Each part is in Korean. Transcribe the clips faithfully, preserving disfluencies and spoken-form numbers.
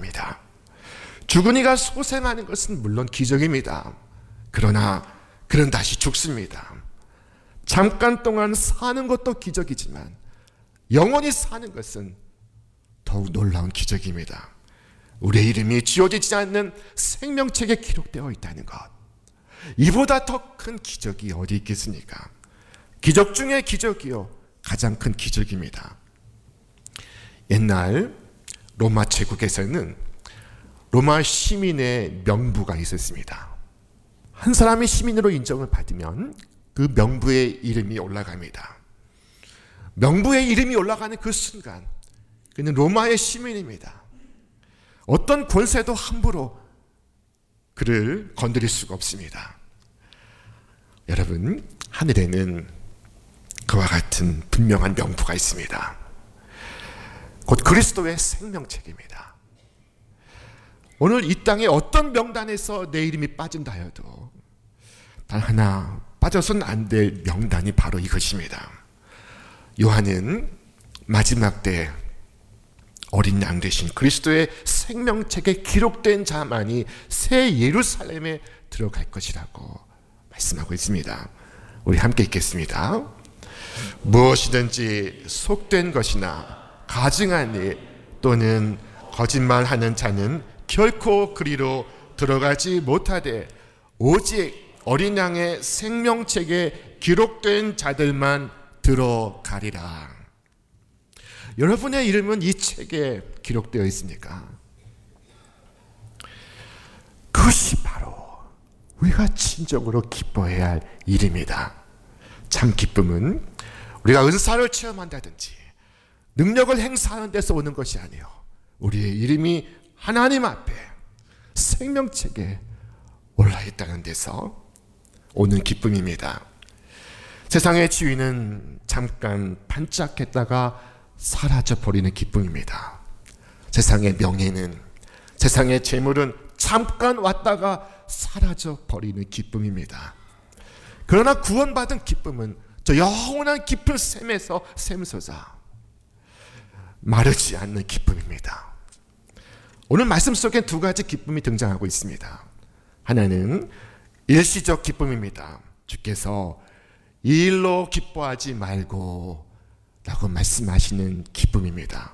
합니다. 죽은 이가 소생하는 것은 물론 기적입니다. 그러나 그는 다시 죽습니다. 잠깐 동안 사는 것도 기적이지만 영원히 사는 것은 더욱 놀라운 기적입니다. 우리의 이름이 지워지지 않는 생명책에 기록되어 있다는 것, 이보다 더 큰 기적이 어디 있겠습니까? 기적 중에 기적이요, 가장 큰 기적입니다. 옛날 로마 제국에서는 로마 시민의 명부가 있었습니다. 한 사람이 시민으로 인정을 받으면 그 명부에 이름이 올라갑니다. 명부에 이름이 올라가는 그 순간 그는 로마의 시민입니다. 어떤 권세도 함부로 그를 건드릴 수가 없습니다. 여러분, 하늘에는 그와 같은 분명한 명부가 있습니다. 곧 그리스도의 생명책입니다. 오늘 이 땅에 어떤 명단에서 내 이름이 빠진다 하여도 단 하나 빠져서는 안 될 명단이 바로 이것입니다. 요한은 마지막 때 어린 양 되신 그리스도의 생명책에 기록된 자만이 새 예루살렘에 들어갈 것이라고 말씀하고 있습니다. 우리 함께 읽겠습니다. 무엇이든지 속된 것이나 가증한 일 또는 거짓말하는 자는 결코 그리로 들어가지 못하되 오직 어린 양의 생명책에 기록된 자들만 들어가리라. 여러분의 이름은 이 책에 기록되어 있습니까? 그것이 바로 우리가 진정으로 기뻐해야 할 일입니다. 참 기쁨은 우리가 은사를 체험한다든지 능력을 행사하는 데서 오는 것이 아니요, 우리의 이름이 하나님 앞에 생명책에 올라있다는 데서 오는 기쁨입니다. 세상의 지위는 잠깐 반짝했다가 사라져 버리는 기쁨입니다. 세상의 명예는, 세상의 재물은 잠깐 왔다가 사라져 버리는 기쁨입니다. 그러나 구원받은 기쁨은 저 영원한 깊은 샘에서 샘솟아 마르지 않는 기쁨입니다. 오늘 말씀 속에 두 가지 기쁨이 등장하고 있습니다. 하나는 일시적 기쁨입니다. 주께서 이 일로 기뻐하지 말고 라고 말씀하시는 기쁨입니다.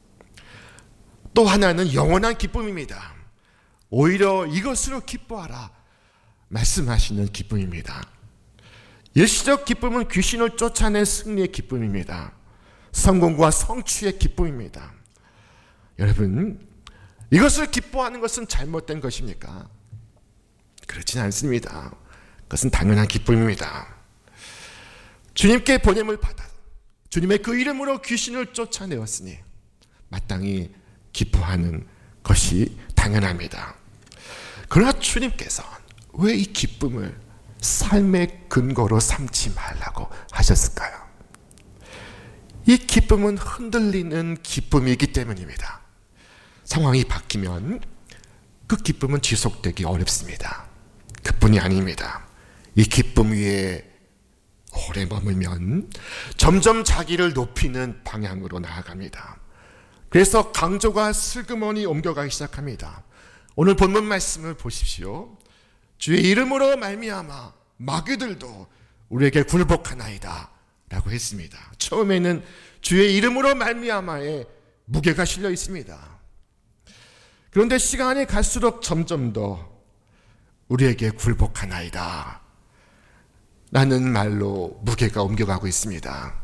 또 하나는 영원한 기쁨입니다. 오히려 이것으로 기뻐하라 말씀하시는 기쁨입니다. 일시적 기쁨은 귀신을 쫓아낸 승리의 기쁨입니다. 성공과 성취의 기쁨입니다. 여러분, 이것을 기뻐하는 것은 잘못된 것입니까? 그렇진 않습니다. 그것은 당연한 기쁨입니다. 주님께 보냄을 받아 주님의 그 이름으로 귀신을 쫓아내었으니 마땅히 기뻐하는 것이 당연합니다. 그러나 주님께서 왜 이 기쁨을 삶의 근거로 삼지 말라고 하셨을까요? 이 기쁨은 흔들리는 기쁨이기 때문입니다. 상황이 바뀌면 그 기쁨은 지속되기 어렵습니다. 그뿐이 아닙니다. 이 기쁨 위에 오래 머물면 점점 자기를 높이는 방향으로 나아갑니다. 그래서 강조가 슬그머니 옮겨가기 시작합니다. 오늘 본문 말씀을 보십시오. 주의 이름으로 말미암아 마귀들도 우리에게 굴복하나이다 라고 했습니다. 처음에는 주의 이름으로 말미암아에 무게가 실려 있습니다. 그런데 시간이 갈수록 점점 더 우리에게 굴복하나이다 라는 말로 무게가 옮겨가고 있습니다.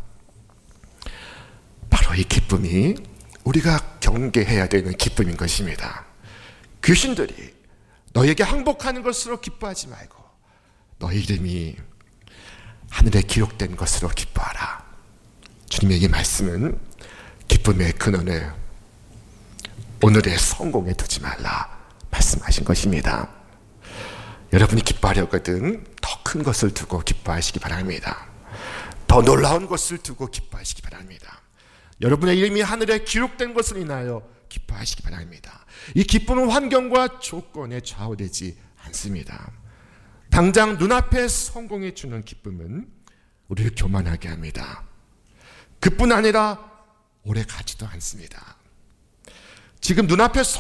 바로 이 기쁨이 우리가 경계해야 되는 기쁨인 것입니다. 귀신들이 너에게 항복하는 것으로 기뻐하지 말고 너의 이름이 하늘에 기록된 것으로 기뻐하라. 주님의 이 말씀은 기쁨의 근원을 오늘의 성공에 두지 말라 말씀하신 것입니다. 여러분이 기뻐하려거든 더 큰 것을 두고 기뻐하시기 바랍니다. 더 놀라운 것을 두고 기뻐하시기 바랍니다. 여러분의 이름이 하늘에 기록된 것을 인하여 기뻐하시기 바랍니다. 이 기쁨은 환경과 조건에 좌우되지 않습니다. 당장 눈앞에 성공해 주는 기쁨은 우리를 교만하게 합니다. 그뿐 아니라 오래 가지도 않습니다. 지금 눈앞에